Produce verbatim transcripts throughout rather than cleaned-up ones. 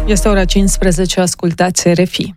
Este ora cincisprezece, ascultați R F I.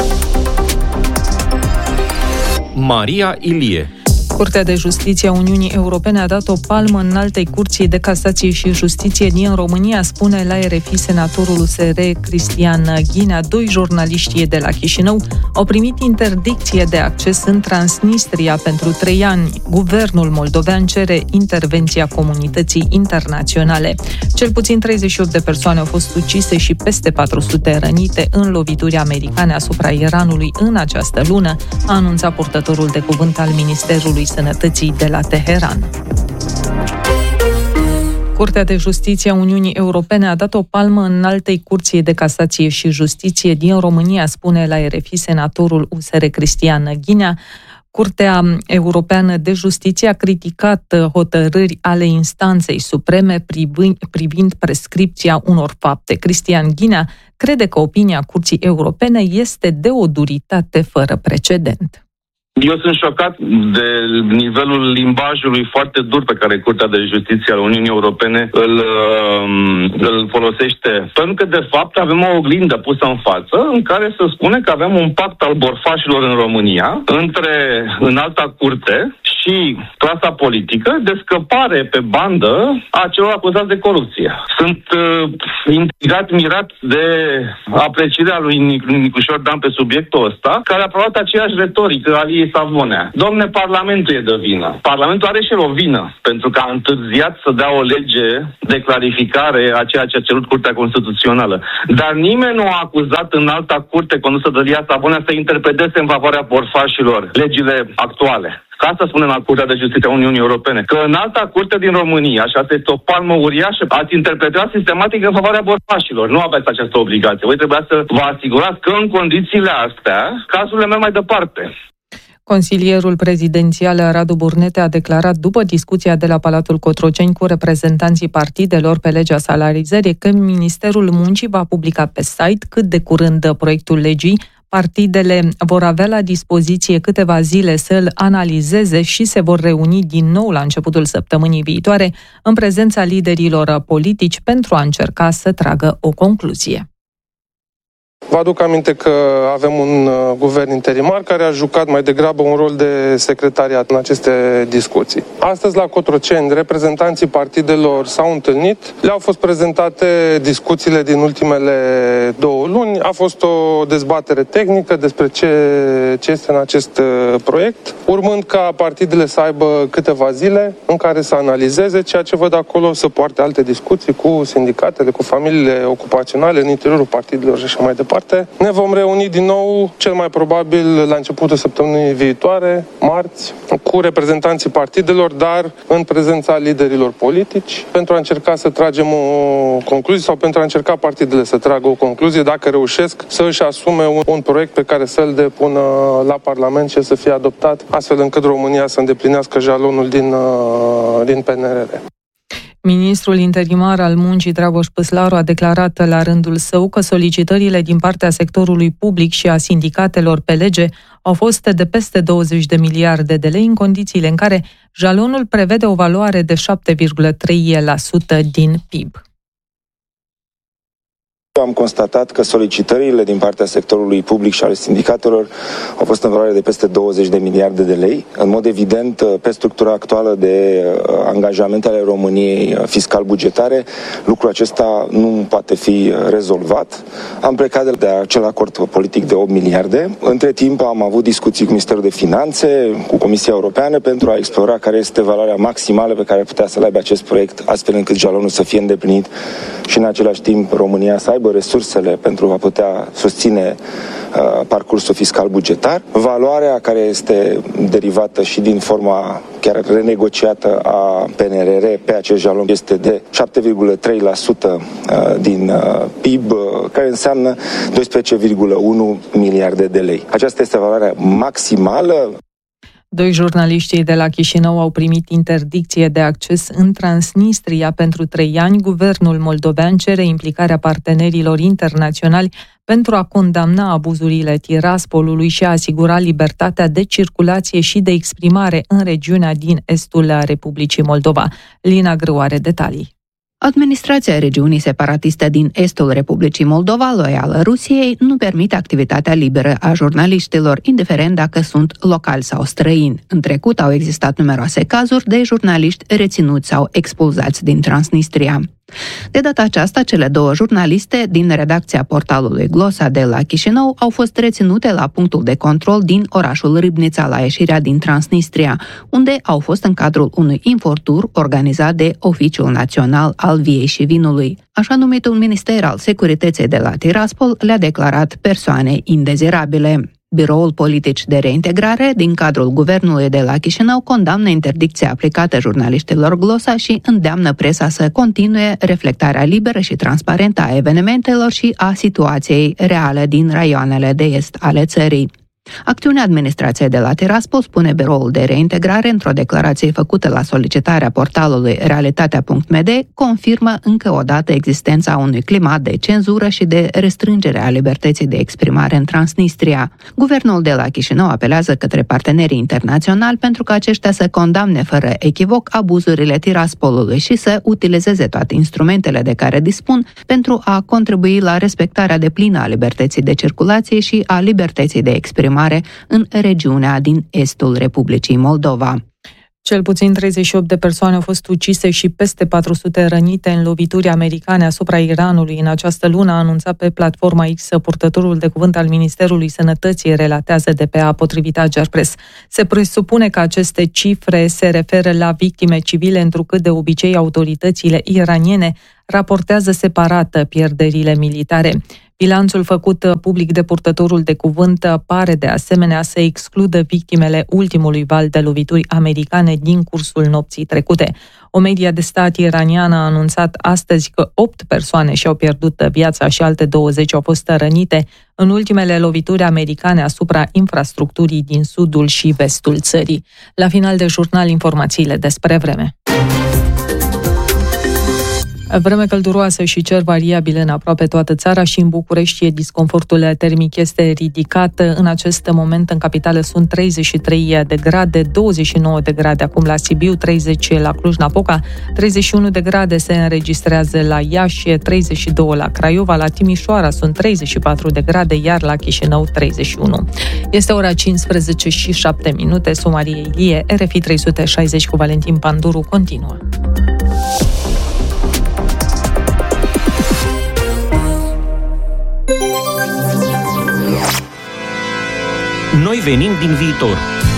Maria Ilie. Curtea de Justiție a Uniunii Europene a dat o palmă Înaltei Curții de Casație și Justiție din România, spune la R F I senatorul U S R Cristian Ghinea. Doi jurnaliști de la Chișinău au primit interdicție de acces în Transnistria pentru trei ani. Guvernul moldovean cere intervenția comunității internaționale. Cel puțin treizeci și opt de persoane au fost ucise și peste patru sute rănite în lovituri americane asupra Iranului în această lună, a anunțat purtătorul de cuvânt al Ministerului Sănătății de la Teheran. Curtea de Justiție a Uniunii Europene a dat o palmă Înaltei Curții de Casație și Justiție din România, spune la R F I senatorul U S R Cristian Ghinea. Curtea Europeană de Justiție a criticat hotărâri ale instanței supreme privind, privind prescripția unor fapte. Cristian Ghinea crede că opinia Curții Europene este de o duritate fără precedent. Eu sunt șocat de nivelul limbajului foarte dur pe care Curtea de Justiție a Uniunii Europene îl, îl folosește. Pentru că, de fapt, avem o oglindă pusă în față în care se spune că avem un pact al borfașilor în România între Înalta Curte și clasa politică de scăpare pe bandă a celor acuzați de corupție. Sunt uh, intrigat, mirat de aprecierea lui Nicușor Dan pe subiectul ăsta, care a probat aceeași retorică a Aliei Savonea. Domne, Parlamentul e de vină. Parlamentul are și el o vină, pentru că a întârziat să dea o lege de clarificare a ceea ce a cerut Curtea Constituțională. Dar nimeni nu a acuzat în Alta Curte condusă de Alia Savonea să interpreteze în favoarea borfașilor legile actuale. Ca asta spune la Curtea de Justiție a Uniunii Europene, că în Alta Curte din România, și asta este o palmă uriașă, ați interpretat sistematic în favoarea borfașilor. Nu aveți această obligație. Voi trebuia să vă asigurați că în condițiile astea, cazurile merg mai departe. Consilierul prezidențial Radu Burnete a declarat după discuția de la Palatul Cotroceni cu reprezentanții partidelor pe legea salarizării că Ministerul Muncii va publica pe site cât de curând proiectul legii. Partidele vor avea la dispoziție câteva zile să îl analizeze și se vor reuni din nou la începutul săptămânii viitoare în prezența liderilor politici pentru a încerca să tragă o concluzie. Vă aduc aminte că avem un uh, guvern interimar care a jucat mai degrabă un rol de secretariat în aceste discuții. Astăzi la Cotroceni, reprezentanții partidelor s-au întâlnit, le-au fost prezentate discuțiile din ultimele două luni, a fost o dezbatere tehnică despre ce, ce este în acest uh, proiect, urmând ca partidele să aibă câteva zile în care să analizeze ceea ce văd acolo, să poarte alte discuții cu sindicatele, cu familiile ocupaționale în interiorul partidelor și așa mai departe. Ne vom reuni din nou, cel mai probabil la începutul săptămânii viitoare, marți, cu reprezentanții partidelor, dar în prezența liderilor politici, pentru a încerca să tragem o concluzie sau pentru a încerca partidele să tragă o concluzie dacă reușesc să își asume un, un proiect pe care să-l depună la Parlament și să fie adoptat, astfel încât România să îndeplinească jalonul din, din P N R R. Ministrul interimar al Muncii, Dragoș Păslaru, a declarat la rândul său că solicitările din partea sectorului public și a sindicatelor pe lege au fost de peste douăzeci de miliarde de lei, în condițiile în care jalonul prevede o valoare de șapte virgulă trei la sută din P I B. Am constatat că solicitările din partea sectorului public și ale sindicatelor au fost în valoare de peste douăzeci de miliarde de lei. În mod evident, pe structura actuală de angajamente ale României fiscal-bugetare, lucrul acesta nu poate fi rezolvat. Am plecat de acel acord politic de opt miliarde. Între timp am avut discuții cu Ministerul de Finanțe, cu Comisia Europeană, pentru a explora care este valoarea maximală pe care ar putea să-l aibă acest proiect, astfel încât jalonul să fie îndeplinit și în același timp România să aibă resursele pentru a putea susține uh, parcursul fiscal bugetar. Valoarea care este derivată și din forma chiar renegociată a P N R R pe acest jalon este de șapte virgulă trei la sută uh, din uh, P I B, uh, care înseamnă doisprezece virgulă unu miliarde de lei. Aceasta este valoarea maximală. Doi jurnaliști de la Chișinău au primit interdicție de acces în Transnistria pentru trei ani. Guvernul moldovean cere implicarea partenerilor internaționali pentru a condamna abuzurile Tiraspolului și a asigura libertatea de circulație și de exprimare în regiunea din estul Republicii Moldova. Lina Grâu are detalii. Administrația regiunii separatiste din estul Republicii Moldova, loială Rusiei, nu permite activitatea liberă a jurnaliștilor, indiferent dacă sunt locali sau străini. În trecut au existat numeroase cazuri de jurnaliști reținuți sau expulzați din Transnistria. De data aceasta, cele două jurnaliste din redacția portalului Glosa de la Chișinău au fost reținute la punctul de control din orașul Râbnița, la ieșirea din Transnistria, unde au fost în cadrul unui infortur organizat de Oficiul Național al Viei și Vinului. Așa numitul Minister al Securității de la Tiraspol le-a declarat persoane indezirabile. Biroul Politici de Reintegrare din cadrul guvernului de la Chișinău condamnă interdicția aplicată jurnaliștilor Glosa și îndeamnă presa să continue reflectarea liberă și transparentă a evenimentelor și a situației reale din raioanele de est ale țării. Acțiunea administrației de la Tiraspol, spune Biroul de Reintegrare într-o declarație făcută la solicitarea portalului realitatea punct m d, confirmă încă o dată existența unui climat de cenzură și de restrângere a libertății de exprimare în Transnistria. Guvernul de la Chișinău apelează către partenerii internaționali pentru ca aceștia să condamne fără echivoc abuzurile Tiraspolului și să utilizeze toate instrumentele de care dispun pentru a contribui la respectarea deplină a libertății de circulație și a libertății de exprimare în regiunea din estul Republicii Moldova. Cel puțin treizeci și opt de persoane au fost ucise și peste patru sute rănite în lovituri americane asupra Iranului în această lună, a anunțat pe platforma X purtătorul de cuvânt al Ministerului Sănătății, relatează D P A potrivit Agerpres. Se presupune că aceste cifre se referă la victime civile, întrucât de obicei autoritățile iraniene raportează separat pierderile militare. Bilanțul făcut public de purtătorul de cuvânt pare de asemenea să excludă victimele ultimului val de lovituri americane din cursul nopții trecute. O media de stat iraniană a anunțat astăzi că opt persoane și-au pierdut viața și alte douăzeci au fost rănite în ultimele lovituri americane asupra infrastructurii din sudul și vestul țării. La final de jurnal, informațiile despre vreme. Vreme călduroasă și cer variabil în aproape toată țara și în București disconfortul termic este ridicat. În acest moment în capitală sunt treizeci și trei de grade, douăzeci și nouă de grade acum la Sibiu, treizeci la Cluj-Napoca, treizeci și unu de grade se înregistrează la Iași, treizeci și doi la Craiova, la Timișoara sunt treizeci și patru de grade, iar la Chișinău treizeci și unu. Este ora cincisprezece și șapte minute, Somarie Ilie, R F I trei sute șaizeci cu Valentin Panduru continuă. Noi venim din viitor.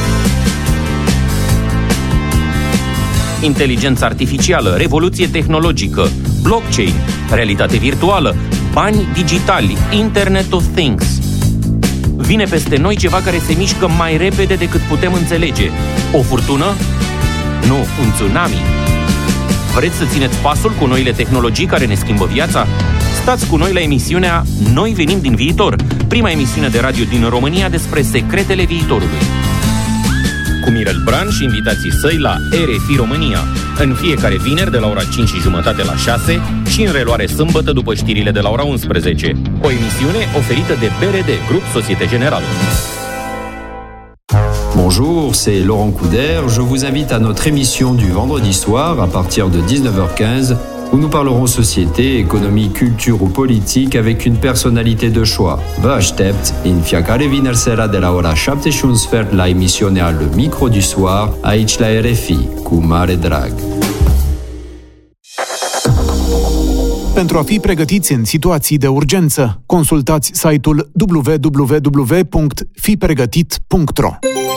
Inteligență artificială, revoluție tehnologică, blockchain, realitate virtuală, bani digitali, Internet of Things. Vine peste noi ceva care se mișcă mai repede decât putem înțelege. O furtună? Nu, un tsunami. Vreți să țineți pasul cu noile tehnologii care ne schimbă viața? Stați cu noi la emisiunea Noi venim din viitor, prima emisiune de radio din România despre secretele viitorului. Cu Mirel Bran și invitații săi la R F I România, în fiecare vineri de la ora cinci și jumătate la șase și în reluare sâmbătă după știrile de la ora unsprezece. O emisiune oferită de B R D, Grup Société Générale. Bonjour, c'est Laurent Couder. Je vous invite à notre émission du vendredi soir à partir de dix-neuf heures quinze où nous parlerons société, économie, culture ou politique avec une personnalité de choix. Vă aștept în fiecare vineri seara de la ora șapte și un sfert la emisiunea Le Micro du Soir, aici la R F I, cu mare drag. Pentru a fi pregătiți în situații de urgență, consultați site-ul w w w punct fi pregătit punct r o.